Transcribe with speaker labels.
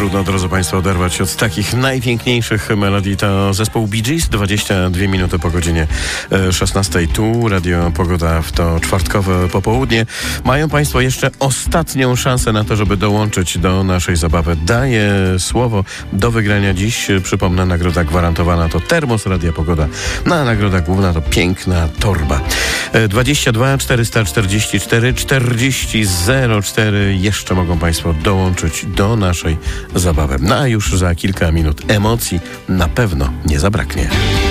Speaker 1: trudno, drodzy Państwo, oderwać się od takich najpiękniejszych melodii. To zespół Bee Gees, 22 minuty po godzinie 16. Tu Radio Pogoda w to czwartkowe popołudnie. Mają Państwo jeszcze ostatnią szansę na to, żeby dołączyć do naszej zabawy. Daję słowo do wygrania dziś. Przypomnę, nagroda gwarantowana to termos Radia Pogoda. No, a nagroda główna to piękna torba. 22 444 40 04. Jeszcze mogą Państwo dołączyć do naszej zabawy. No a już za kilka minut emocji na pewno nie zabraknie.